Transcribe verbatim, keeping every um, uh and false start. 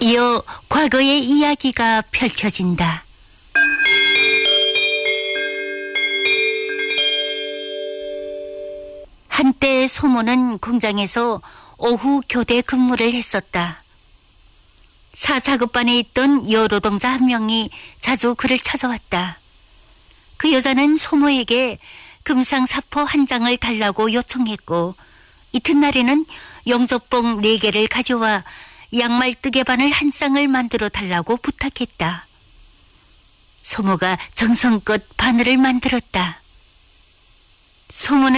이어 과거의 이야기가 펼쳐진다. 한때 소모는 공장에서 오후 교대 근무를 했었다. 사작업반에 있던 여노동자 한 명이 자주 그를 찾아왔다. 그 여자는 소모에게 금상사포 한 장을 달라고 요청했고, 이튿날에는 영접봉 네 개를 가져와 양말 뜨개바늘 한 쌍을 만들어 달라고 부탁했다. 소모가 정성껏 바늘을 만들었다. 소모는